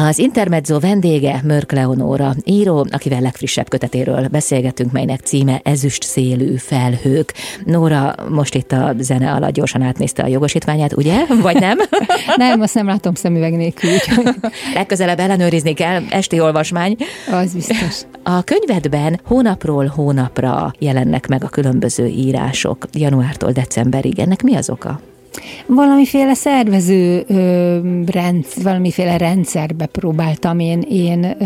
Az Intermezzo vendége Mörk Leonóra, író, akivel legfrissebb kötetéről beszélgetünk, melynek címe Ezüst szélű felhők. Nóra most itt a zene alatt gyorsan átnézte a jogosítványát, ugye? Vagy nem? Nem, azt nem látom szemüveg nélkül. Legközelebb ellenőrizni kell, esti olvasmány. Az biztos. A könyvedben hónapról hónapra jelennek meg a különböző írások, januártól decemberig. Ennek mi az oka? Valamiféle szervező valamiféle rendszerbe próbáltam én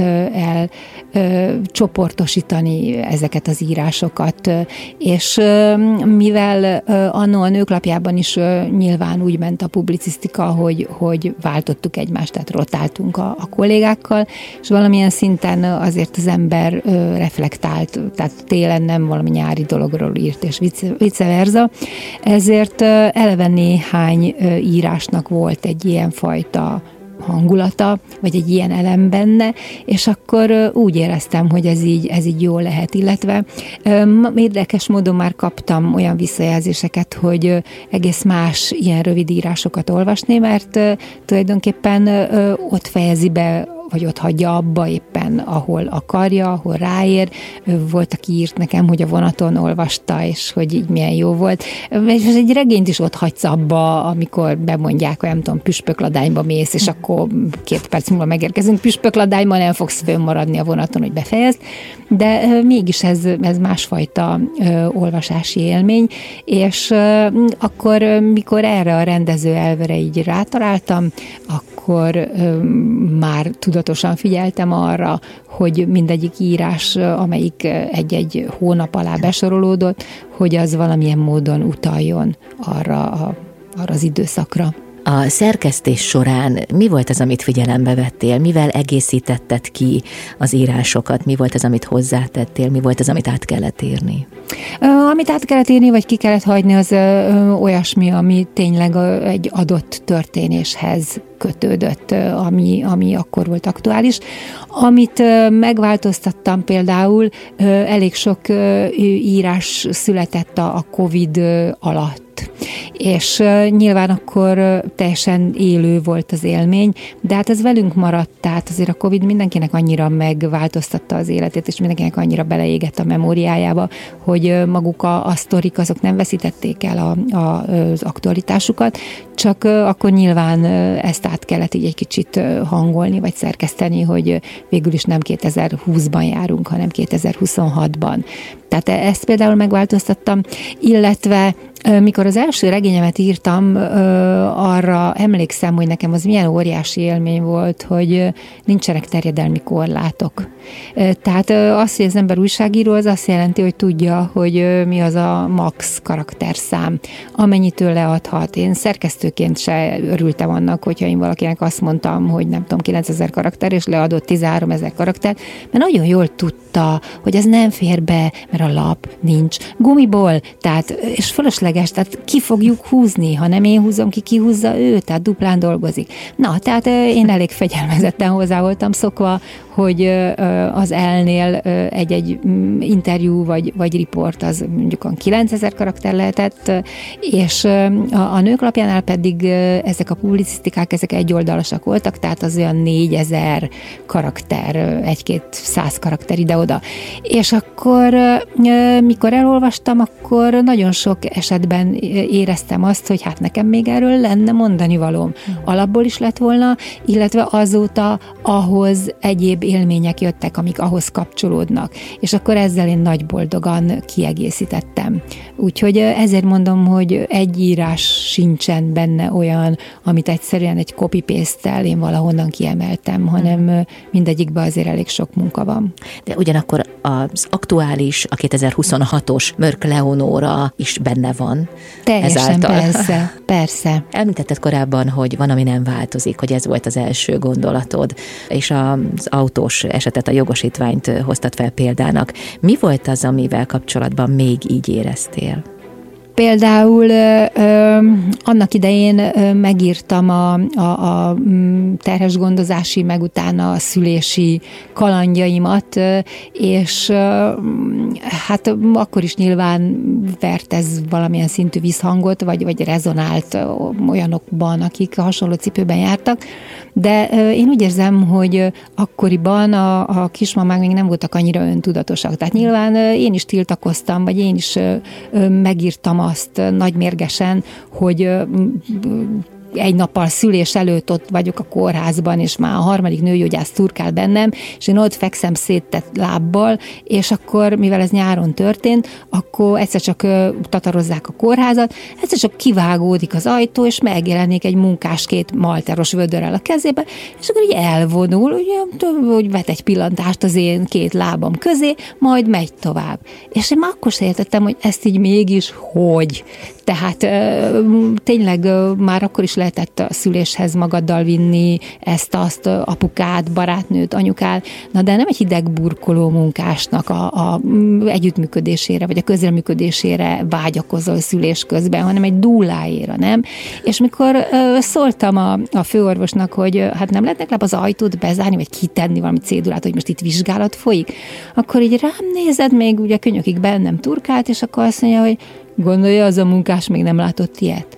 csoportosítani ezeket az írásokat, és mivel anno a Nőklapjában is nyilván úgy ment a publicisztika, hogy váltottuk egymást, tehát rotáltunk a kollégákkal, és valamilyen szinten azért az ember reflektált, tehát télen nem valami nyári dologról írt, és vice versa, ezért eleve néhány írásnak volt egy ilyen fajta hangulata, vagy egy ilyen elem benne, és akkor úgy éreztem, hogy ez így jó lehet, illetve érdekes módon már kaptam olyan visszajelzéseket, hogy egész más ilyen rövid írásokat olvasni, mert tulajdonképpen ott fejezi be, vagy ott hagyja abba éppen, ahol akarja, ahol ráér. Volt, aki írt nekem, hogy a vonaton olvasta, és hogy így milyen jó volt. És egy regényt is ott hagysz abba, amikor bemondják, hogy nem tudom, püspökladányba mész, és akkor 2 perc múlva megérkezünk püspökladányba, nem fogsz fönnmaradni a vonaton, hogy befejezd. De mégis ez másfajta olvasási élmény, és akkor, mikor erre a rendező elvere így rátaláltam, akkor már tudatosan figyeltem arra, hogy mindegyik írás, amelyik egy-egy hónap alá besorolódott, hogy az valamilyen módon utaljon arra az időszakra. A szerkesztés során mi volt az, amit figyelembe vettél? Mivel egészítetted ki az írásokat? Mi volt az, amit hozzátettél? Mi volt az, amit át kellett írni? Amit át kellett írni, vagy ki kellett hagyni, az olyasmi, ami tényleg egy adott történéshez kötődött, ami akkor volt aktuális. Amit megváltoztattam például, elég sok írás született a Covid alatt, és nyilván akkor teljesen élő volt az élmény, de hát ez velünk maradt, tehát azért a Covid mindenkinek annyira megváltoztatta az életét, és mindenkinek annyira beleégett a memóriájába, hogy maguk a sztorik azok nem veszítették el az aktualitásukat, csak akkor nyilván ezt át kellett így egy kicsit hangolni, vagy szerkeszteni, hogy végül is nem 2020-ban járunk, hanem 2026-ban. Tehát ezt például megváltoztattam, illetve mikor az első regényemet írtam, arra emlékszem, hogy nekem az milyen óriási élmény volt, hogy nincsenek terjedelmi korlátok. Tehát az, hogy az ember újságíró, az azt jelenti, hogy tudja, hogy mi az a max karakterszám, amennyitől leadhat. Én szerkesztőként se örültem annak, hogyha én valakinek azt mondtam, hogy nem tudom, 9000 karakter, és leadott 13 000 karakter, mert nagyon jól tudta, hogy ez nem fér be, mert a lap nincs gumiból, tehát, és fölösleges, tehát ki fogjuk húzni, ha nem én húzom ki, húzza ő, tehát duplán dolgozik. Na, tehát én elég fegyelmezetten hozzá voltam szokva, hogy az elnél egy interjú vagy riport az mondjuk 9000 karakter lehetett, és a Nőklapjánál pedig ezek a publicisztikák, ezek egyoldalasak voltak, tehát az olyan 4000 karakter, 1-200 karakter ide-oda. És akkor, mikor elolvastam, akkor nagyon sok esetben éreztem azt, hogy hát nekem még erről lenne mondani valóm. Alapból is lett volna, illetve azóta ahhoz egyéb élmények jöttek, amik ahhoz kapcsolódnak. És akkor ezzel én nagy boldogan kiegészítettem. Úgyhogy ezért mondom, hogy egy írás sincsen benne olyan, amit egyszerűen egy copy-paste-tel én valahonnan kiemeltem, hanem mindegyikben azért elég sok munka van. De ugyanakkor az aktuális, a 2026-os Mörk Leonóra is benne van. Teljesen, ezáltal. Persze. Említetted korábban, hogy van, ami nem változik, hogy ez volt az első gondolatod, és az autós esetet, a jogosítványt hoztad fel példának. Mi volt az, amivel kapcsolatban még így éreztél? Például annak idején megírtam a terhes gondozási, meg utána a szülési kalandjaimat, és hát akkor is nyilván vert ez valamilyen szintű visszhangot, vagy rezonált olyanokban, akik hasonló cipőben jártak, de én úgy érzem, hogy akkoriban a kismamák még nem voltak annyira öntudatosak. Tehát nyilván én is tiltakoztam, vagy én is megírtam azt nagymérgesen, hogy egy nappal szülés előtt ott vagyok a kórházban, és már a harmadik nőgyógyász turkál bennem, és én ott fekszem széttett lábbal, és akkor, mivel ez nyáron történt, akkor egyszer csak tatarozzák a kórházat, egyszer csak kivágódik az ajtó, és megjelenik egy munkás két malteros vödörrel a kezébe, és akkor így elvonul, ugye, hogy vet egy pillantást az én két lábam közé, majd megy tovább. És én már akkor sem értettem, hogy ezt így mégis hogy. Tehát tényleg már akkor is lehetett a szüléshez magaddal vinni ezt-azt, apukát, barátnőt, anyukát, na de nem egy hideg burkoló munkásnak a együttműködésére, vagy a közreműködésére vágyakozol szülés közben, hanem egy dúláéra, nem? És mikor szóltam a főorvosnak, hogy hát nem lehetnek az ajtót bezárni, vagy kitenni valami cédulát, hogy most itt vizsgálat folyik, akkor így rám nézed, még ugye könyökig bennem turkált, és akkor azt mondja, hogy gondolja, az a munkás még nem látott ilyet.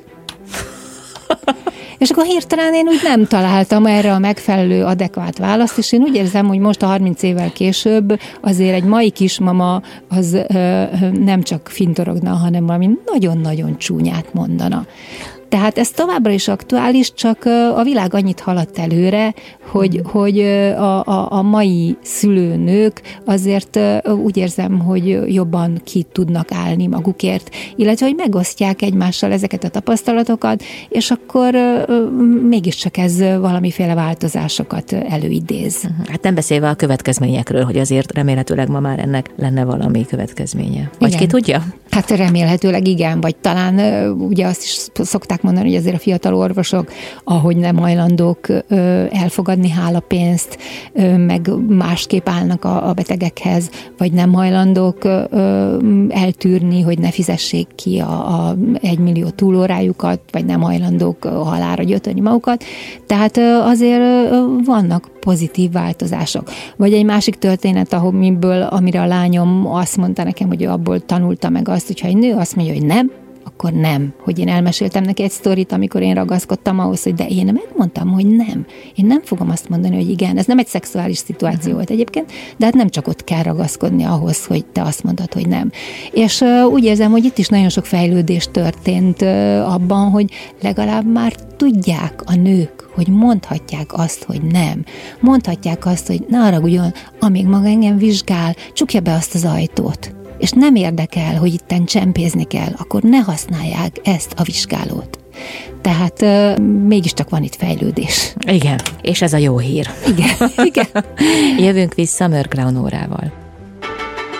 És akkor hirtelen én úgy nem találtam erre a megfelelő, adekvát választ, és én úgy érzem, hogy most a 30 évvel később azért egy mai kismama az nem csak fintorogna, hanem valami nagyon-nagyon csúnyát mondana. Tehát ez továbbra is aktuális, csak a világ annyit haladt előre, hogy a mai szülőnők azért úgy érzem, hogy jobban ki tudnak állni magukért, illetve hogy megosztják egymással ezeket a tapasztalatokat, és akkor mégiscsak ez valamiféle változásokat előidéz. Hát nem beszélve a következményekről, hogy azért remélhetőleg ma már ennek lenne valami következménye. Vagy igen. Ki tudja? Hát remélhetőleg igen, vagy talán ugye azt is szokták mondani, hogy azért a fiatal orvosok, ahogy nem hajlandók elfogadni hálapénzt, meg másképp állnak a betegekhez, vagy nem hajlandók eltűrni, hogy ne fizessék ki a 1 millió túlórájukat, vagy nem hajlandók halálra gyötörni magukat. Tehát azért vannak pozitív változások. Vagy egy másik történet, amire a lányom azt mondta nekem, hogy ő abból tanulta meg azt, hogyha egy nő azt mondja, hogy nem, akkor nem. Hogy én elmeséltem neki egy sztorit, amikor én ragaszkodtam ahhoz, hogy de én megmondtam, hogy nem. Én nem fogom azt mondani, hogy igen. Ez nem egy szexuális szituáció volt egyébként, de hát nem csak ott kell ragaszkodni ahhoz, hogy te azt mondod, hogy nem. És úgy érzem, hogy itt is nagyon sok fejlődés történt abban, hogy legalább már tudják a nők, hogy mondhatják azt, hogy nem. Mondhatják azt, hogy ne haragudjon, amíg maga engem vizsgál, csukja be azt az ajtót. És nem érdekel, hogy itten csempézni kell, akkor ne használják ezt a vizsgálót. Tehát mégiscsak van itt fejlődés. Igen, és ez a jó hír. Igen, igen. Jövünk vissza Mörk Leonórával.